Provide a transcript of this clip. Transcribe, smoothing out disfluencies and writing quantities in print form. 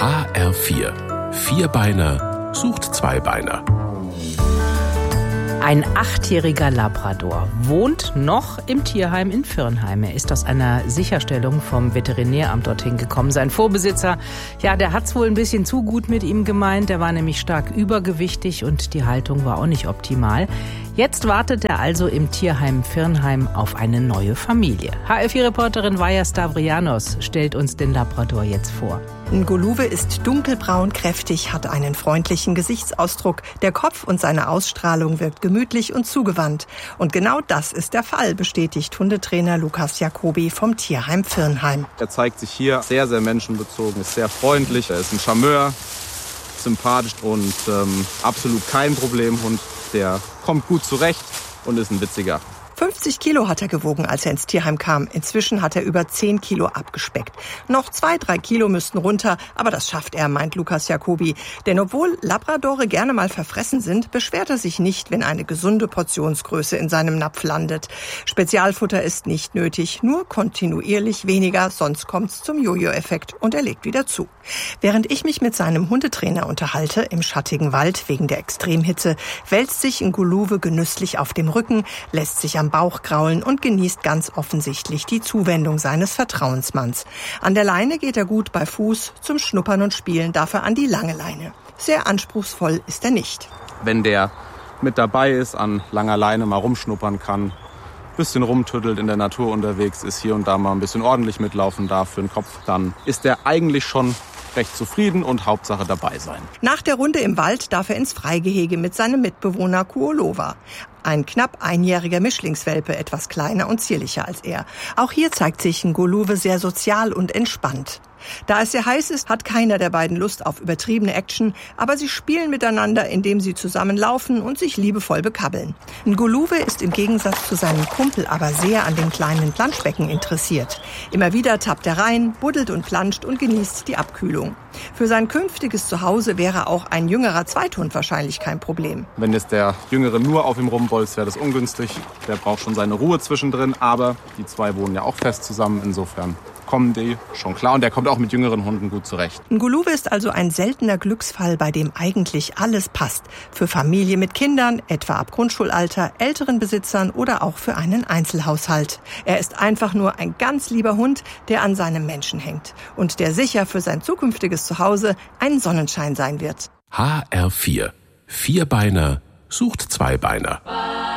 HR4. Vierbeiner sucht Zweibeiner. Ein 8-jähriger Labrador wohnt noch im Tierheim in Virnheim. Er ist aus einer Sicherstellung vom Veterinäramt dorthin gekommen. Sein Vorbesitzer, der hat's wohl ein bisschen zu gut mit ihm gemeint. Der war nämlich stark übergewichtig und die Haltung war auch nicht optimal. Jetzt wartet er also im Tierheim Virnheim auf eine neue Familie. HR4-Reporterin Vaja Stavrianos stellt uns den Labrador jetzt vor. Nguluwe ist dunkelbraun, kräftig, hat einen freundlichen Gesichtsausdruck. Der Kopf und seine Ausstrahlung wirkt gemütlich und zugewandt. Und genau das ist der Fall, bestätigt Hundetrainer Lukas Jacobi vom Tierheim Virnheim. Er zeigt sich hier sehr, sehr menschenbezogen, ist sehr freundlich, er ist ein Charmeur, sympathisch und absolut kein Problemhund. Der kommt gut zurecht und ist ein witziger. 50 Kilo hat er gewogen, als er ins Tierheim kam. Inzwischen hat er über 10 Kilo abgespeckt. Noch 2-3 Kilo müssten runter, aber das schafft er, meint Lukas Jacobi. Denn obwohl Labradore gerne mal verfressen sind, beschwert er sich nicht, wenn eine gesunde Portionsgröße in seinem Napf landet. Spezialfutter ist nicht nötig, nur kontinuierlich weniger, sonst kommt's zum Jojo-Effekt und er legt wieder zu. Während ich mich mit seinem Hundetrainer unterhalte, im schattigen Wald wegen der Extremhitze, wälzt sich Nguluwe genüsslich auf dem Rücken, lässt sich am Bauch kraulen und genießt ganz offensichtlich die Zuwendung seines Vertrauensmanns. An der Leine geht er gut, bei Fuß, zum Schnuppern und Spielen darf er an die lange Leine. Sehr anspruchsvoll ist er nicht. Wenn der mit dabei ist, an langer Leine mal rumschnuppern kann, bisschen rumtüttelt, in der Natur unterwegs ist, hier und da mal ein bisschen ordentlich mitlaufen darf für den Kopf, dann ist er eigentlich schon recht zufrieden und Hauptsache dabei sein. Nach der Runde im Wald darf er ins Freigehege mit seinem Mitbewohner Kuolova. Ein knapp einjähriger Mischlingswelpe, etwas kleiner und zierlicher als er. Auch hier zeigt sich Nguluwe sehr sozial und entspannt. Da es sehr heiß ist, hat keiner der beiden Lust auf übertriebene Action, aber sie spielen miteinander, indem sie zusammen laufen und sich liebevoll bekabbeln. Nguluwe ist im Gegensatz zu seinem Kumpel aber sehr an dem kleinen Planschbecken interessiert. Immer wieder tappt er rein, buddelt und planscht und genießt die Abkühlung. Für sein künftiges Zuhause wäre auch ein jüngerer Zweithund wahrscheinlich kein Problem. Wenn jetzt der Jüngere nur auf ihm rumbolzt, wäre das ungünstig. Der braucht schon seine Ruhe zwischendrin, aber die zwei wohnen ja auch fest zusammen, insofern kommen die schon klar und der kommt auch mit jüngeren Hunden gut zurecht. Nguluwe ist also ein seltener Glücksfall, bei dem eigentlich alles passt. Für Familie mit Kindern, etwa ab Grundschulalter, älteren Besitzern oder auch für einen Einzelhaushalt. Er ist einfach nur ein ganz lieber Hund, der an seinem Menschen hängt und der sicher für sein zukünftiges Zuhause ein Sonnenschein sein wird. HR4. Vierbeiner sucht Zweibeiner.